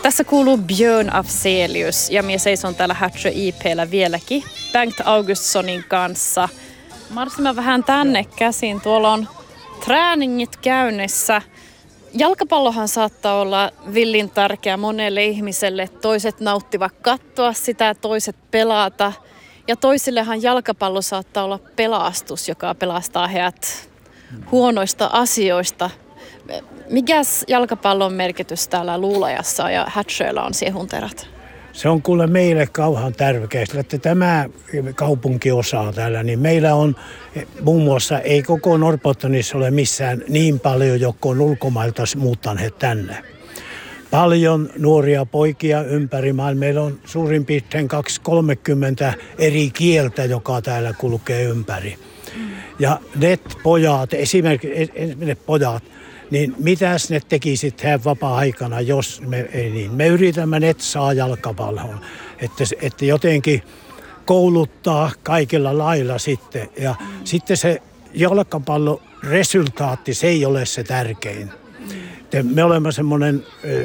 Tässä kuuluu Björn Afzelius ja minä seison täällä Hätsjö IP:llä vieläkin Bengt Augustsonin kanssa. Marssimme vähän tänne käsin. Tuolla on träningit käynnissä. Jalkapallohan saattaa olla villin tärkeä monelle ihmiselle. Toiset nauttivat katsoa sitä, toiset pelata. Ja toisillehan jalkapallo saattaa olla pelastus, joka pelastaa heidät huonoista asioista. Mikäs jalkapallon merkitys täällä Luulajassa ja Hätsjöllä on siehunterat? Se on kuule meille kauhean tärkeää, että tämä kaupunkiosa täällä, niin meillä on muun muassa, ei koko Norrbottenissa ole missään niin paljon, jotka on ulkomailta muuttaneet tänne. Paljon nuoria poikia ympäri maailmaa. Meillä on suurin piirtein 230 eri kieltä, joka täällä kulkee ympäri. Ja ne pojat, esimerkiksi ne pojat, niin mitäs ne tekisit heidän vapaa-aikana, jos me ei niin. Me yritämme saa jalkapalloon, että jotenkin kouluttaa kaikilla lailla sitten. Ja sitten se jalkapallon resultaatti, se ei ole se tärkein. Me olemme semmoinen,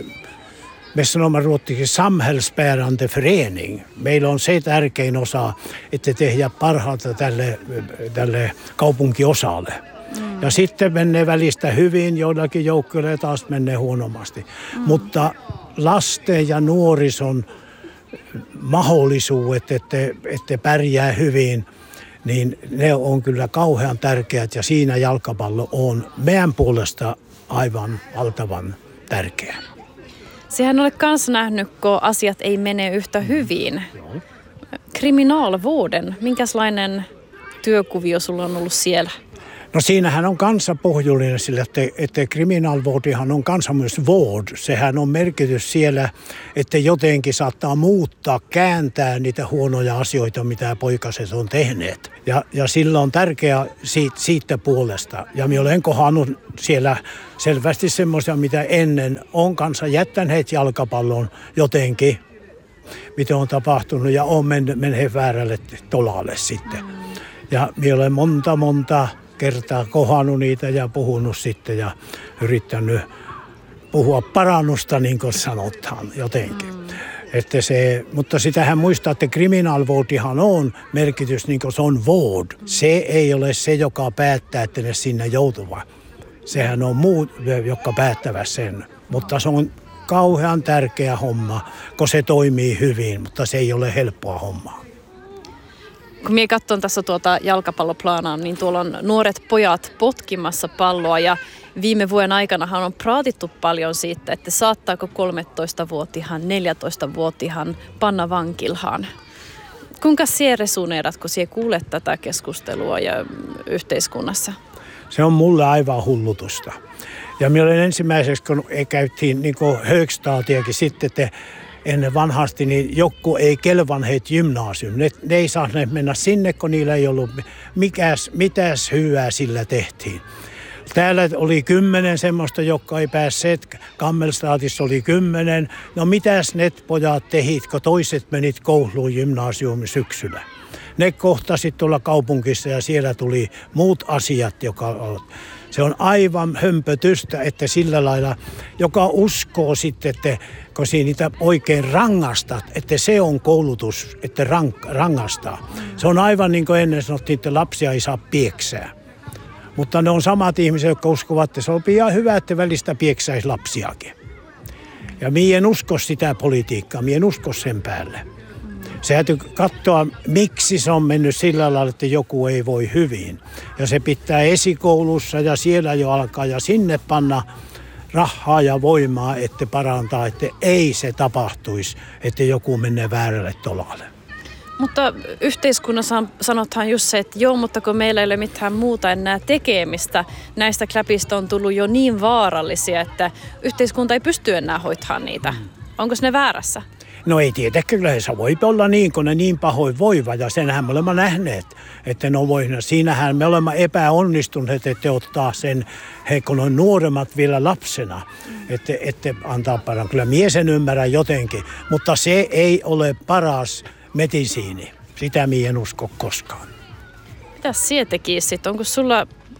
me sanomme ruotsiksi samhällsbärande förening. Meillä on se tärkein osa, että tehdään parhaata tälle kaupunkiosalle. Ja sitten menee välistä hyvin, joillakin joukkueilla taas menee huonommasti. Mutta lasten ja nuorison mahdollisuudet, että pärjää hyvin, niin ne on kyllä kauhean tärkeät. Ja siinä jalkapallo on meidän puolesta aivan valtavan tärkeä. Sehän olet kanssa nähnyt, kun asiat ei mene yhtä hyvin. Kriminaalvården, minkälainen työkuvio sulla on ollut siellä? No siinähän on kanssa pohjullinen sillä, että kriminaalvårdihan on kanssa myös vård. Sehän on merkitys siellä, että jotenkin saattaa muuttaa, kääntää niitä huonoja asioita, mitä poikaset on tehneet. Ja sillä on tärkeää siitä puolesta. Ja minä olen kohdannut siellä selvästi semmoisia, mitä ennen on kanssa jättäneet jalkapallon jotenkin, mitä on tapahtunut ja on mennyt väärälle tolalle sitten. Ja minä olen monta kertaa kohdannut niitä ja puhunut sitten ja yrittänyt puhua parannusta, niin kuin sanotaan jotenkin. Mutta sitähän muistaa, että kriminaalvårdihan on merkitys, niin kuin se on vård. Se ei ole se, joka päättää, että ne sinne joutuvat. Sehän on muut, jotka päättävät sen. Mutta se on kauhean tärkeä homma, kun se toimii hyvin, mutta se ei ole helppoa hommaa. Kun minä katson tässä tuota jalkapalloplaanaa, niin tuolla on nuoret pojat potkimassa palloa ja viime vuoden aikanahan on praatittu paljon siitä, että saattaako 13-vuotiaan, 14-vuotiaan panna vankilhaan. Kuinka sinä resoneerat, kun sinä kuulet tätä keskustelua ja yhteiskunnassa? Se on mulle aivan hullutusta. Ja minä olen ensimmäiseksi, kun käytiin niin högstadiakin sitten, että ennen vanhasti, niin joku ei kelvanneet gymnasium. Ne ei saaneet mennä sinne, kun niillä ei ollut mitäs hyvää sillä tehtiin. Täällä oli 10 semmoista, jotka ei päässeet. Gammelstadissa oli 10. No mitäs ne pojat tehit, kun toiset menit kouluun gymnasiumin syksyllä? Ne kohtasit tuolla kaupungissa ja siellä tuli muut asiat, joka se on aivan hömpötystä, että sillä lailla, joka uskoo sitten, että kun niitä oikein rangastat, että se on koulutus, että rangastaa. Se on aivan niin kuin ennen sanottiin, että lapsia ei saa pieksää. Mutta ne on samat ihmiset, jotka uskovat, että se on ihan hyvä, että välistä pieksäisi lapsiakin. Ja minä en usko sitä politiikkaa, minä en usko sen päälle. Se täytyy katsoa, miksi se on mennyt sillä lailla, että joku ei voi hyvin. Ja se pitää esikoulussa ja siellä jo alkaa ja sinne panna rahaa ja voimaa, että parantaa, että ei se tapahtuisi, että joku menee väärälle tolalle. Mutta yhteiskunnassa sanotaan just se, että joo, mutta kun meillä ei ole mitään muuta enää tekemistä, näistä kläpistä on tullut jo niin vaarallisia, että yhteiskunta ei pysty enää hoitamaan niitä. Onko ne väärässä? No ei tietenkään, kyllä se voi olla niin, kun ne niin pahoin voivat, ja senhän me olemme nähneet, että ne on voinut. Siinähän me olemme epäonnistuneet, että ottaa sen, kun on nuoremmat vielä lapsena, että antaa paran. Kyllä miesen ymmärrän jotenkin, mutta se ei ole paras medisiini. Sitä minä en usko koskaan. Mitä sinä tekisit? Onko sulla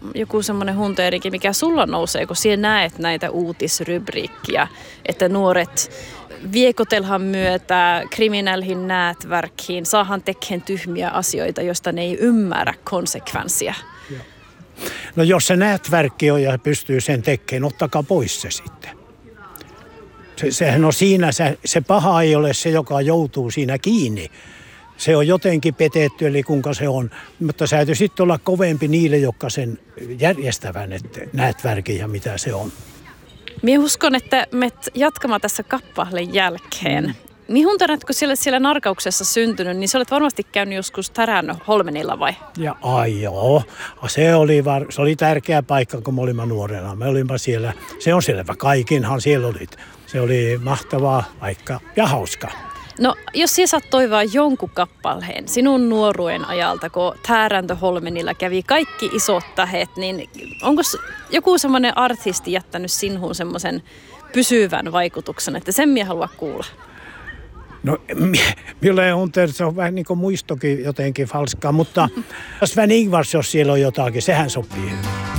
joku semmoinen hunteerikin, mikä sulla nousee, kun siellä näet näitä uutisrubriikkia, että nuoret viekotelhan myötä kriminellihin nätverkkiin, saahan tekemään tyhmiä asioita, joista ne ei ymmärrä konsekvenssiä. No jos se nätverkki on ja pystyy sen tekemään, ottakaa pois se sitten. Sehän on siinä, se paha ei ole se, joka joutuu siinä kiinni. Se on jotenkin petetty, eli kuinka se on. Mutta se täytyy sitten olla kovempi niille, jotka sen järjestävän, että nätverkin ja mitä se on. Minä uskon, että me jatkamaan tässä kappaleen jälkeen. Niin huntarat, kun siellä Narkauksessa syntynyt, niin sä olet varmasti käynyt joskus Täränholmenilla vai? Ja joo, se oli tärkeä paikka, kun me olimme nuorena. Me olimme siellä, se on selvä, kaikinhan siellä olit. Se oli mahtavaa paikka ja hauska. No, jos sinä saat toivoa jonkun kappaleen sinun nuoruuden ajalta, kun Täränholmenilla kävi kaikki isot tähet, niin onko joku semmoinen artisti jättänyt sinuun semmoisen pysyvän vaikutuksen, että sen minä haluan kuulla? No, se on vähän niin kuin muistokin jotenkin falskaa, mutta Sven Ingvars, jos siellä on jotakin, sehän sopii.